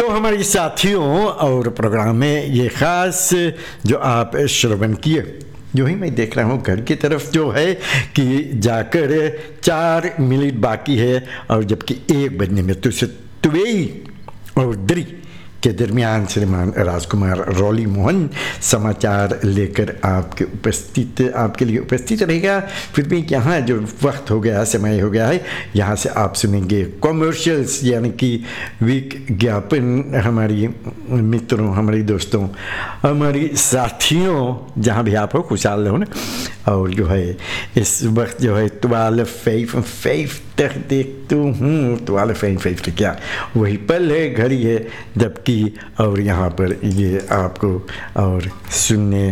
हमारे साथियों और प्रोग्राम में ये ख़ास जो आप श्रवण किए, जो ही मैं देख रहा हूँ घर की तरफ जो है कि जाकर 4 मिनट बाकी है और जबकि 1 बजने में तो तुवेई और दरी के दरमियान श्रीमान राजकुमार रॉली मोहन समाचार लेकर आपके लिए उपस्थित रहेगा। फिर भी यहाँ जो वक्त हो गया, समय हो गया है, यहाँ से आप सुनेंगे कॉमर्शियल्स यानी कि विज्ञापन। हमारी मित्रों, हमारे दोस्तों, हमारी साथियों, जहाँ भी आप हो खुशहाल रहो ना। और जो है इस वक्त जो है 12:05 तक देखता हूँ, 12:05 क्या वही पल है, घड़ी है जबकि, और यहाँ पर ये आपको और सुनने